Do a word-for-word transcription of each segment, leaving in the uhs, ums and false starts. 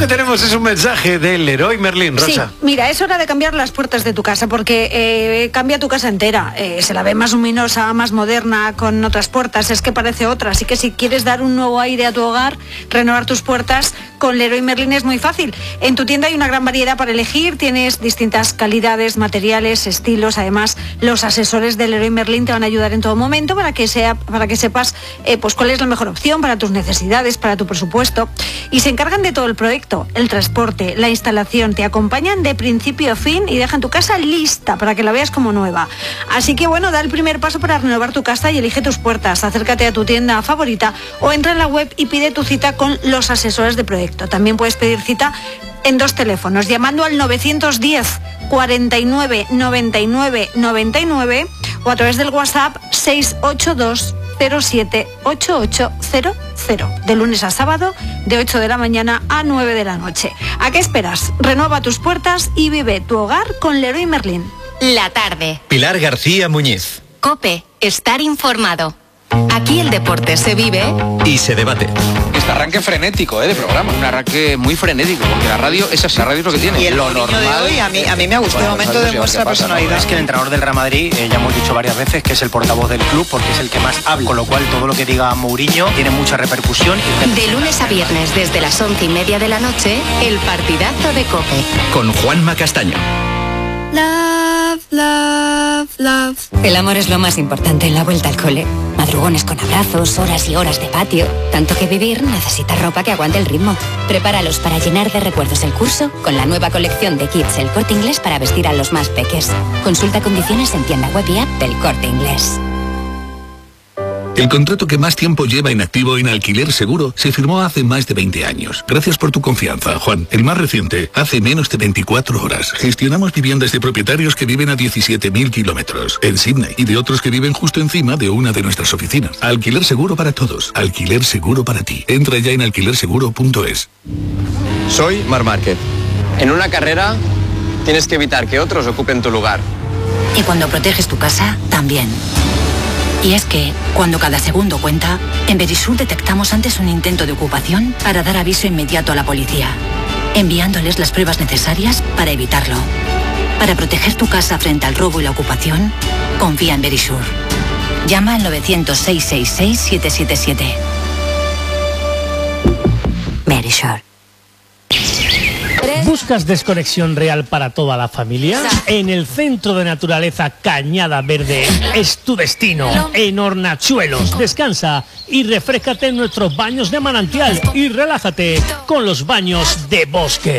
que tenemos es un mensaje del Leroy Merlin, Rosa. Sí, mira, es hora de cambiar las puertas de tu casa porque eh, cambia tu casa entera. Eh, se la ve más luminosa, más moderna, con otras puertas, es que parece otra. Así que si quieres dar un nuevo aire a tu hogar, renovar tus puertas, con Leroy Merlin es muy fácil. En tu tienda hay una gran variedad para elegir, tienes distintas calidades, materiales, estilos. Además, los asesores de Leroy Merlin te van a ayudar en todo momento para que sea, para que sepas eh, pues cuál es la mejor opción para tus necesidades, para tu presupuesto. Y se encargan de todo el proyecto, el transporte, la instalación, te acompañan de principio a fin y dejan tu casa lista para que la veas como nueva. Así que bueno, da el primer paso para renovar tu casa y elige tus puertas. Acércate a tu tienda favorita o entra en la web y pide tu cita con los asesores de proyecto. También puedes pedir cita en dos teléfonos, llamando al novecientos diez, cuarenta y nueve, noventa y nueve, noventa y nueve o a través del WhatsApp seis ocho dos cero siete ocho ocho cero cero, de lunes a sábado, de ocho de la mañana a nueve de la noche. ¿A qué esperas? Renueva tus puertas y vive tu hogar con Leroy Merlin. La tarde. Pilar García Muñiz. COPE, estar informado. Aquí el deporte se vive y se debate. Este arranque frenético, ¿eh? De programa, un arranque muy frenético, porque la radio es así, la radio es lo que tiene. Y el lo normal de hoy, a mí, a mí me ha gustado, bueno, el momento pues, demuestra pasa, personalidad. ¿no? Es que el entrenador del Real Madrid, eh, ya hemos dicho varias veces que es el portavoz del club porque es el que más habla, con lo cual todo lo que diga Mourinho tiene mucha repercusión. De lunes a viernes desde las once y media de la noche, el partidazo de COPE. Con Juanma Castaño. Love, love, love. El amor es lo más importante en la vuelta al cole. Madrugones con abrazos, horas y horas de patio. Tanto que vivir necesita ropa que aguante el ritmo. Prepáralos para llenar de recuerdos el curso con la nueva colección de kits El Corte Inglés para vestir a los más peques. Consulta condiciones en tienda web y app del Corte Inglés. El contrato que más tiempo lleva inactivo en Alquiler Seguro se firmó hace más de veinte años. Gracias por tu confianza, Juan. El más reciente, hace menos de veinticuatro horas. Gestionamos viviendas de propietarios que viven a diecisiete mil kilómetros en Sydney y de otros que viven justo encima de una de nuestras oficinas. Alquiler Seguro para todos. Alquiler Seguro para ti. Entra ya en alquiler seguro punto es. Soy Marc Márquez. En una carrera tienes que evitar que otros ocupen tu lugar. Y cuando proteges tu casa, también. Y es que, cuando cada segundo cuenta, en Verisur detectamos antes un intento de ocupación para dar aviso inmediato a la policía, enviándoles las pruebas necesarias para evitarlo. Para proteger tu casa frente al robo y la ocupación, confía en Verisur. Llama al novecientos, seiscientos sesenta y seis, siete siete siete. Verisur. ¿Buscas desconexión real para toda la familia? En el Centro de Naturaleza Cañada Verde es tu destino. En Hornachuelos, descansa y refréscate en nuestros baños de manantial y relájate con los baños de bosque.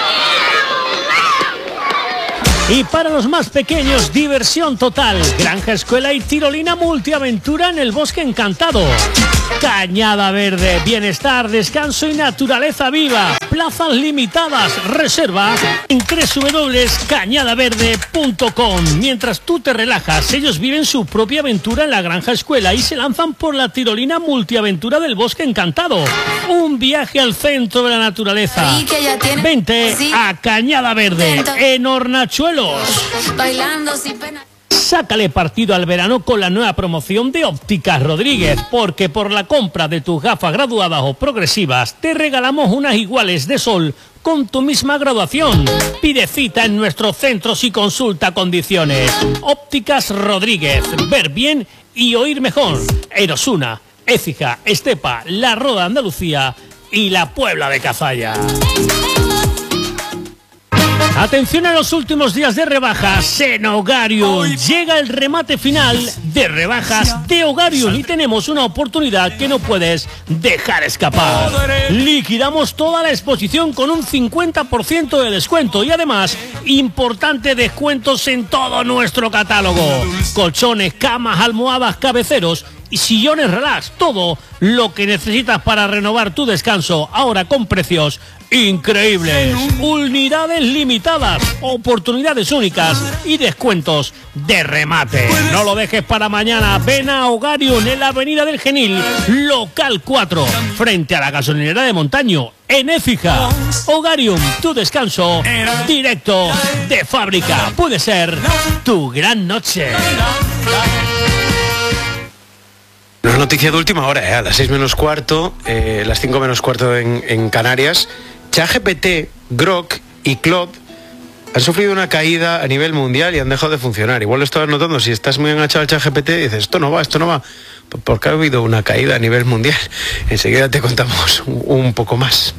Y para los más pequeños, diversión total. Granja, escuela y tirolina multiaventura en el Bosque Encantado. Cañada Verde, bienestar, descanso y naturaleza viva. Plazas limitadas, reserva en doble u doble u doble u punto cañada verde punto com. Mientras tú te relajas, ellos viven su propia aventura en la Granja Escuela y se lanzan por la tirolina multiaventura del Bosque Encantado. Un viaje al centro de la naturaleza. Vente a Cañada Verde, en Hornachuelos. Bailando sin pena. Sácale partido al verano con la nueva promoción de Ópticas Rodríguez, porque por la compra de tus gafas graduadas o progresivas te regalamos unas iguales de sol con tu misma graduación. Pide cita en nuestros centros y consulta condiciones. Ópticas Rodríguez, ver bien y oír mejor. En Osuna, Écija, Estepa, La Roda de Andalucía y la Puebla de Cazalla. Atención a los últimos días de rebajas en Hogarium. Llega el remate final de rebajas de Hogarium y tenemos una oportunidad que no puedes dejar escapar. Liquidamos toda la exposición con un cincuenta por ciento de descuento y además importantes descuentos en todo nuestro catálogo. Colchones, camas, almohadas, cabeceros y sillones relax, todo lo que necesitas para renovar tu descanso, ahora con precios increíbles. Unidades limitadas, oportunidades únicas y descuentos de remate. No lo dejes para mañana. Ven a Hogarium en la Avenida del Genil, local cuatro, frente a la gasolinera de Montaño, en Écija. Hogarium, tu descanso directo de fábrica. Puede ser tu gran noche. Una noticia de última hora, ¿eh? A las seis menos cuarto, eh, las cinco menos cuarto en, en Canarias. ChatGPT, Grok y Claude han sufrido una caída a nivel mundial y han dejado de funcionar. Igual lo estabas notando, si estás muy enganchado al ChatGPT y dices, esto no va, esto no va, porque ha habido una caída a nivel mundial. Enseguida te contamos un, un poco más.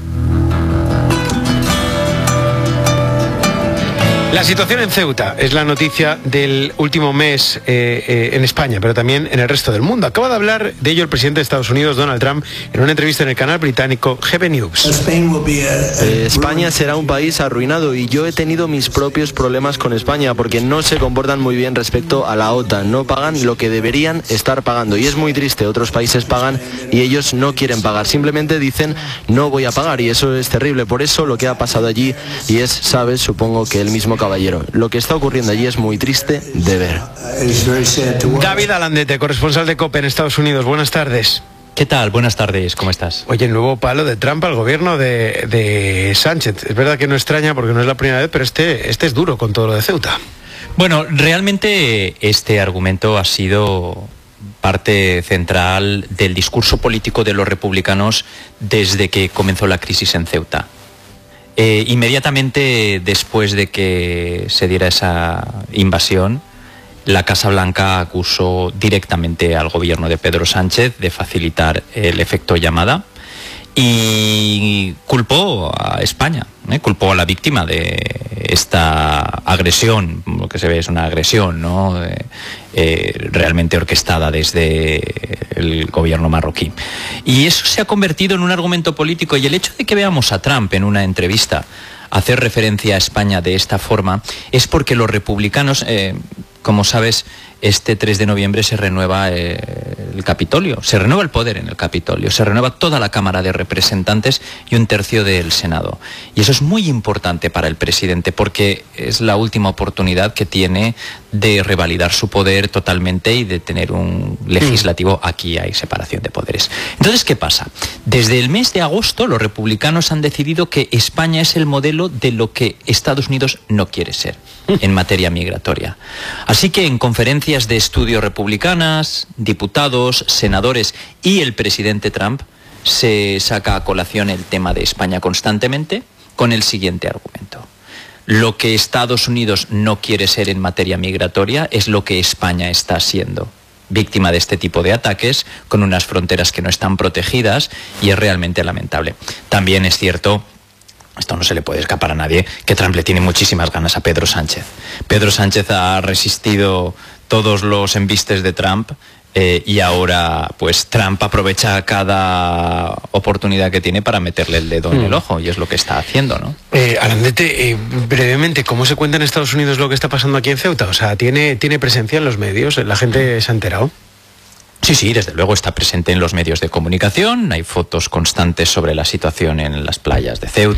La situación en Ceuta es la noticia del último mes eh, eh, en España, pero también en el resto del mundo. Acaba de hablar de ello el presidente de Estados Unidos, Donald Trump, en una entrevista en el canal británico G B News. Eh, España será un país arruinado y yo he tenido mis propios problemas con España porque no se comportan muy bien respecto a la OTAN. No pagan lo que deberían estar pagando y es muy triste. Otros países pagan y ellos no quieren pagar. Simplemente dicen no voy a pagar y eso es terrible. Por eso lo que ha pasado allí, y es, sabes, supongo que el mismo caballero. Lo que está ocurriendo allí es muy triste de ver. David Alandete, corresponsal de COPE en Estados Unidos. Buenas tardes. ¿Qué tal? Buenas tardes, ¿cómo estás? Oye, el nuevo palo de Trump al gobierno de, de Sánchez. Es verdad que no extraña porque no es la primera vez, pero este, este es duro con todo lo de Ceuta. Bueno, realmente este argumento ha sido parte central del discurso político de los republicanos desde que comenzó la crisis en Ceuta. Eh, inmediatamente después de que se diera esa invasión, la Casa Blanca acusó directamente al gobierno de Pedro Sánchez de facilitar el efecto llamada y culpó a España, ¿eh? culpó a la víctima de esta agresión. Lo que se ve es una agresión, ¿no? Eh, eh, realmente orquestada desde el gobierno marroquí. Y eso se ha convertido en un argumento político, y el hecho de que veamos a Trump en una entrevista hacer referencia a España de esta forma es porque los republicanos, eh, como sabes, este tres de noviembre se renueva eh, el Capitolio, se renueva el poder en el Capitolio, se renueva toda la Cámara de Representantes y un tercio del Senado. Y eso es muy importante para el presidente porque es la última oportunidad que tiene de revalidar su poder totalmente y de tener un legislativo. Aquí hay separación de poderes. Entonces, ¿qué pasa? Desde el mes de agosto los republicanos han decidido que España es el modelo de lo que Estados Unidos no quiere ser en materia migratoria. Así que en conferencias de estudio republicanas, diputados, senadores y el presidente Trump se saca a colación el tema de España constantemente con el siguiente argumento. Lo que Estados Unidos no quiere ser en materia migratoria es lo que España está siendo. Víctima de este tipo de ataques, con unas fronteras que no están protegidas, y es realmente lamentable. También es cierto, esto no se le puede escapar a nadie, que Trump le tiene muchísimas ganas a Pedro Sánchez. Pedro Sánchez ha resistido todos los embistes de Trump eh, y ahora pues Trump aprovecha cada oportunidad que tiene para meterle el dedo mm. en el ojo, y es lo que está haciendo, ¿no? Eh, Alandete, eh, brevemente, ¿cómo se cuenta en Estados Unidos lo que está pasando aquí en Ceuta? O sea, ¿tiene, tiene presencia en los medios? ¿La gente se ha enterado? Sí, sí, desde luego está presente en los medios de comunicación. Hay fotos constantes sobre la situación en las playas de Ceuta.